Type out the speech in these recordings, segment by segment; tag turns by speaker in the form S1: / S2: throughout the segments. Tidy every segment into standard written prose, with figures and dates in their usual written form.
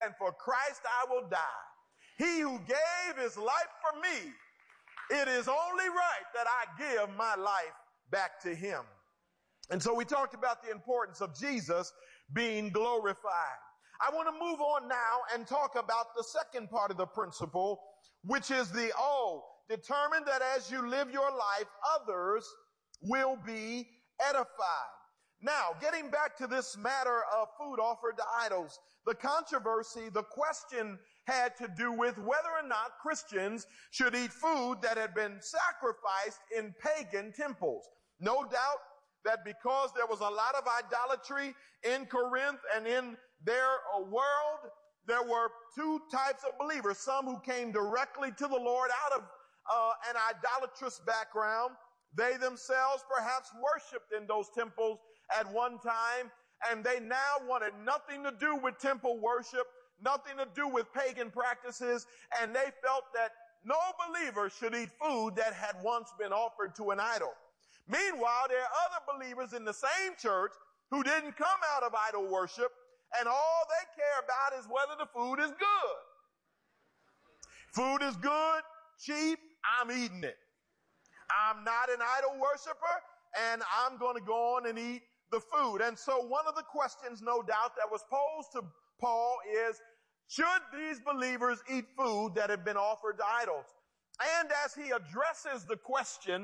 S1: and for Christ I will die. He who gave his life for me, it is only right that I give my life back to him. And so we talked about the importance of Jesus being glorified. I want to move on now and talk about the second part of the principle, which is the O. Determine that as you live your life, others will be edified. Now, getting back to this matter of food offered to idols, the controversy, the question had to do with whether or not Christians should eat food that had been sacrificed in pagan temples. No doubt that because there was a lot of idolatry in Corinth and in their world, there were two types of believers. Some who came directly to the Lord out of an idolatrous background. They themselves perhaps worshiped in those temples at one time, and they now wanted nothing to do with temple worship, nothing to do with pagan practices, and they felt that no believer should eat food that had once been offered to an idol. Meanwhile, there are other believers in the same church who didn't come out of idol worship, and all they care about is whether the food is good. Food is good, cheap, I'm eating it. I'm not an idol worshiper, and I'm going to go on and eat the food. And so one of the questions, no doubt, that was posed to Paul is, should these believers eat food that had been offered to idols? And as he addresses the question,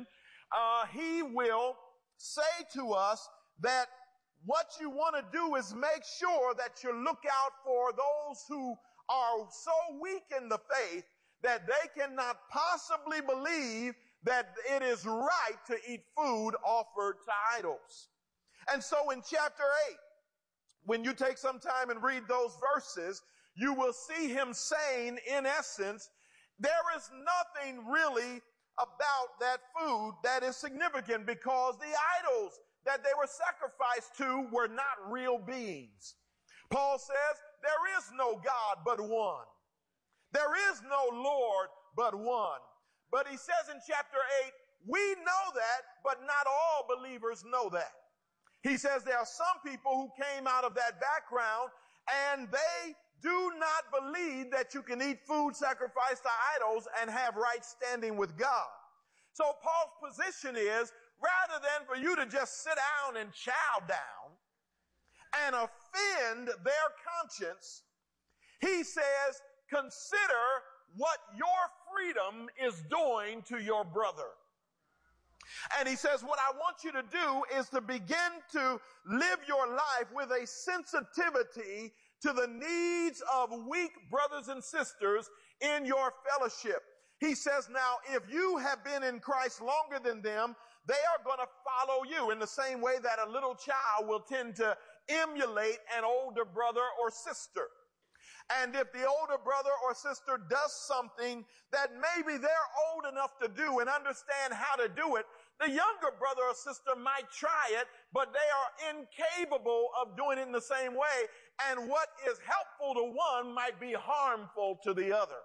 S1: he will say to us that what you want to do is make sure that you look out for those who are so weak in the faith that they cannot possibly believe that it is right to eat food offered to idols. And so in chapter 8, when you take some time and read those verses, you will see him saying, in essence, there is nothing really about that food that is significant because the idols that they were sacrificed to were not real beings. Paul says, there is no God but one. There is no Lord but one. But he says in chapter 8, we know that, but not all believers know that. He says there are some people who came out of that background and they do not believe that you can eat food sacrificed to idols and have right standing with God. So Paul's position is, rather than for you to just sit down and chow down and offend their conscience, he says, consider what your freedom is doing to your brother. And he says, what I want you to do is to begin to live your life with a sensitivity to the needs of weak brothers and sisters in your fellowship. He says, now, if you have been in Christ longer than them, they are going to follow you in the same way that a little child will tend to emulate an older brother or sister. And if the older brother or sister does something that maybe they're old enough to do and understand how to do it, the younger brother or sister might try it, but they are incapable of doing it in the same way. And what is helpful to one might be harmful to the other.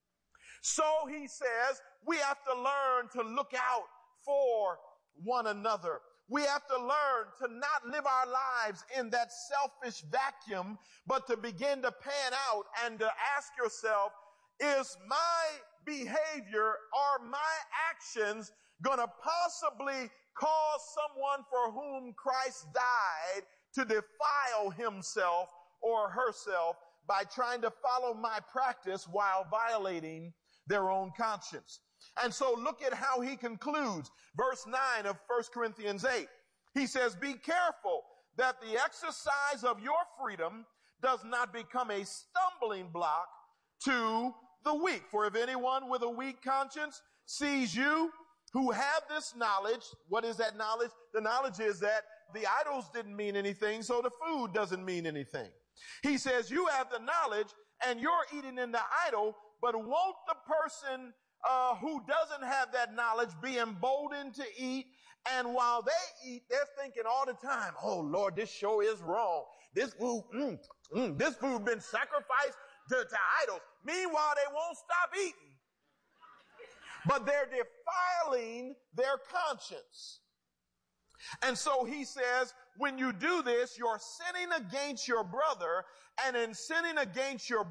S1: So he says, we have to learn to look out for one another. We have to learn to not live our lives in that selfish vacuum, but to begin to pan out and to ask yourself, is my behavior or my actions going to possibly cause someone for whom Christ died to defile himself or herself by trying to follow my practice while violating their own conscience? And so look at how he concludes. Verse 9 of 1 Corinthians 8. He says, be careful that the exercise of your freedom does not become a stumbling block to the weak. For if anyone with a weak conscience sees you who have this knowledge, what is that knowledge? The knowledge is that the idols didn't mean anything, so the food doesn't mean anything. He says, you have the knowledge and you're eating in the idol, but won't the person who doesn't have that knowledge be emboldened to eat? And while they eat, they're thinking all the time, oh Lord, this sure is wrong. This food, this food been sacrificed to idols. Meanwhile, they won't stop eating. But they're defiling their conscience. And so he says, when you do this, you're sinning against your brother, and in sinning against your